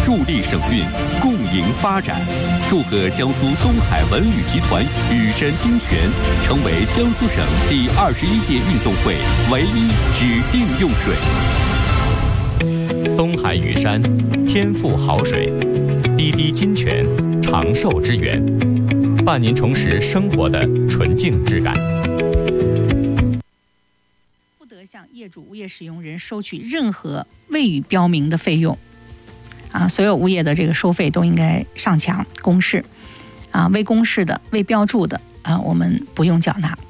助力省运，共赢发展。祝贺江苏东海文旅集团雨山金泉成为江苏省第21届运动会唯一指定用水。 东海雨山，天赋好水，滴滴金泉，长寿之源，伴您重拾生活的纯净质感。 不得向业主、物业使用人收取任何未予标明的费用。所有物业的这个收费都应该上墙公示，未公示的、未标注的我们不用缴纳。